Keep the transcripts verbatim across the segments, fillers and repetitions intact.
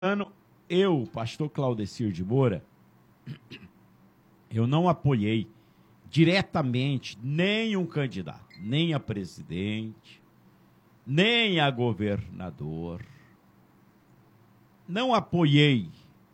ano, eu, pastor Claudecir de Moura, eu não apoiei diretamente nenhum candidato, nem a presidente, nem a governador. Não apoiei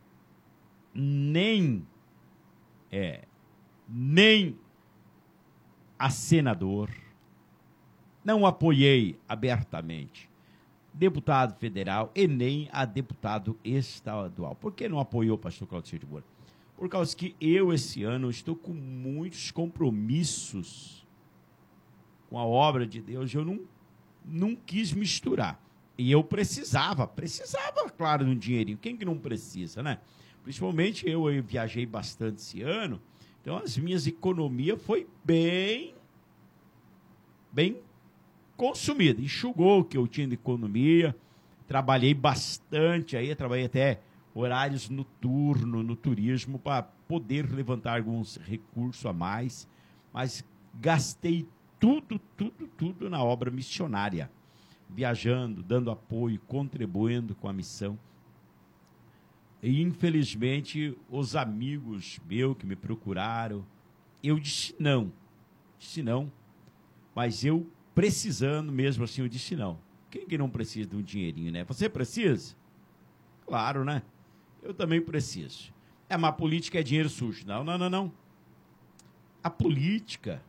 nem, é, nem a senador. Não apoiei abertamente deputado federal e nem a deputado estadual. Por que não apoiou o pastor Claudecir de Moura? Por causa que eu, esse ano, estou com muitos compromissos com a obra de Deus. Eu não, não quis misturar. E eu precisava, precisava, claro, de um dinheirinho. Quem que não precisa, né? Principalmente eu, eu viajei bastante esse ano. Então, as minhas economias foi bem, bem consumida. Enxugou o que eu tinha de economia. Trabalhei bastante aí, trabalhei até horários noturnos no turismo para poder levantar alguns recursos a mais. Mas gastei tudo, tudo, tudo na obra missionária. Viajando, dando apoio, contribuindo com a missão. E, infelizmente, os amigos meus que me procuraram, eu disse não. Disse não. Mas eu, precisando mesmo assim, eu disse não. Quem que não precisa de um dinheirinho, né? Você precisa? Claro, né? Eu também preciso. É, mas a política é dinheiro sujo. Não, não, não, não. A política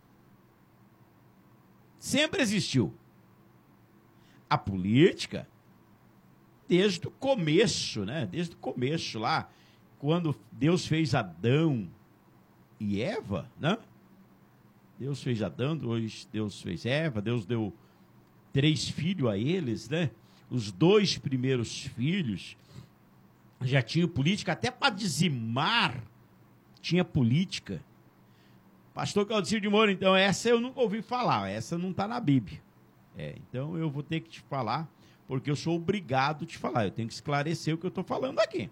sempre existiu. A política, desde o começo, né? Desde o começo lá, quando Deus fez Adão e Eva, né? Deus fez Adão, Deus fez Eva, Deus deu três filhos a eles, né? Os dois primeiros filhos já tinham política, até para dizimar tinha política. Pastor Claudecir de Moura, então, essa eu nunca ouvi falar, essa não está na Bíblia. É, então eu vou ter que te falar, porque eu sou obrigado a te falar. Eu tenho que esclarecer o que eu estou falando aqui.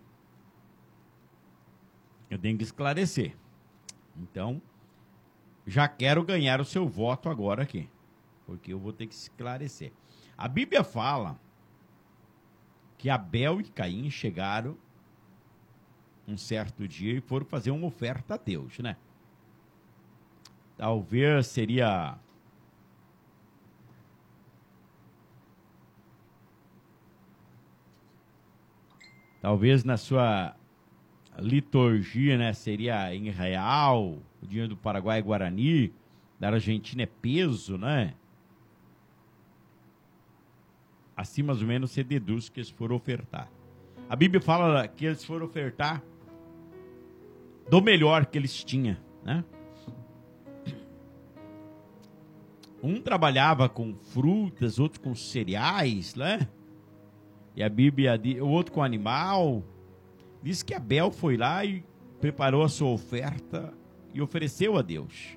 Eu tenho que esclarecer. Então, já quero ganhar o seu voto agora aqui, porque eu vou ter que esclarecer. A Bíblia fala que Abel e Caim chegaram um certo dia e foram fazer uma oferta a Deus, né? Talvez seria... Talvez na sua liturgia, né, seria em real, o dinheiro do Paraguai é Guarani, da Argentina é peso, né? Assim, mais ou menos, você deduz que eles foram ofertar. A Bíblia fala que eles foram ofertar do melhor que eles tinham, né? Um trabalhava com frutas, outro com cereais, né? E a Bíblia, o outro com animal, diz que Abel foi lá e preparou a sua oferta e ofereceu a Deus.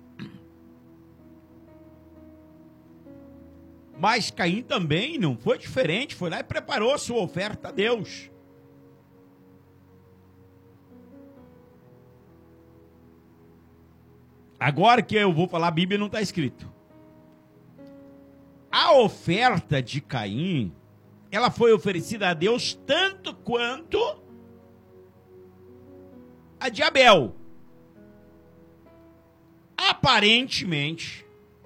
Mas Caim também não foi diferente, foi lá e preparou a sua oferta a Deus. Agora que eu vou falar, a Bíblia não está escrito. A oferta de Caim, ela foi oferecida a Deus tanto quanto a de Abel. Aparentemente,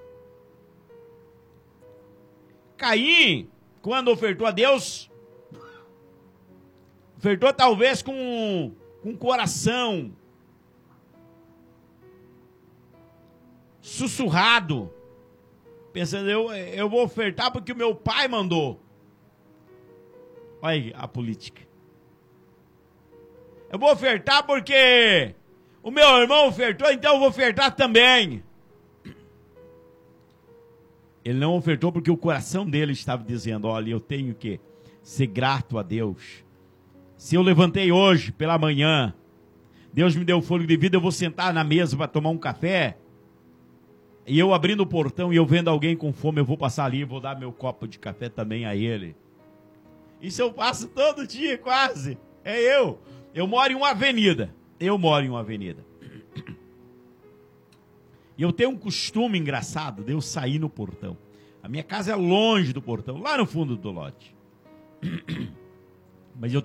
Caim, quando ofertou a Deus, ofertou talvez com um coração sussurrado, pensando, eu, eu vou ofertar porque o meu pai mandou. Olha aí a política. Eu vou ofertar porque o meu irmão ofertou, então eu vou ofertar também. Ele não ofertou porque o coração dele estava dizendo, olha, eu tenho que ser grato a Deus. Se eu levantei hoje pela manhã, Deus me deu fôlego de vida, eu vou sentar na mesa para tomar um café, e eu abrindo o portão e eu vendo alguém com fome, eu vou passar ali e vou dar meu copo de café também a ele. Isso eu faço todo dia quase. É eu. Eu moro em uma avenida. Eu moro em uma avenida. E eu tenho um costume engraçado de eu sair no portão. A minha casa é longe do portão, lá no fundo do lote. Mas eu